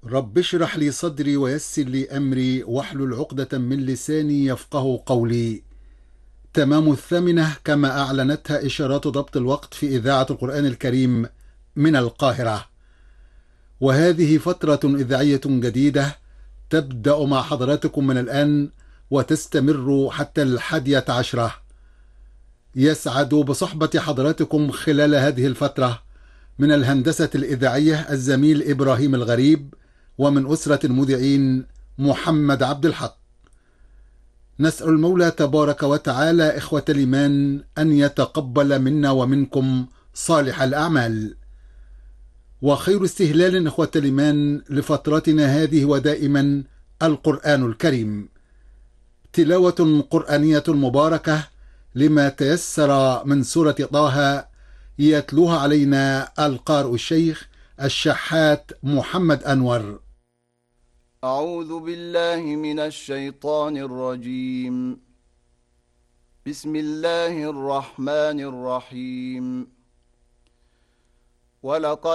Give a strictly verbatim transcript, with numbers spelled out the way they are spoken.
رب اشرح لي صدري ويسر لي أمري واحلل عقدة من لساني يفقه قولي. تمام الثامنة كما أعلنتها إشارات ضبط الوقت في إذاعة القرآن الكريم من القاهرة، وهذه فترة إذاعية جديدة تبدأ مع حضراتكم من الآن وتستمر حتى الحادية عشرة. يسعد بصحبة حضراتكم خلال هذه الفترة من الهندسة الإذاعية الزميل إبراهيم الغريب، ومن أسرة المذيعين محمد عبد الحق. نسأل المولى تبارك وتعالى إخوة الإيمان أن يتقبل منا ومنكم صالح الأعمال. وخير استهلال إخوة الإيمان لفترتنا هذه ودائما القرآن الكريم، تلاوة قرآنية مباركة لما تيسر من سورة طه، يتلوها علينا القارئ الشيخ الشحات محمد أنور. أعوذ بالله من الشيطان الرجيم. بسم الله الرحمن الرحيم. ولقد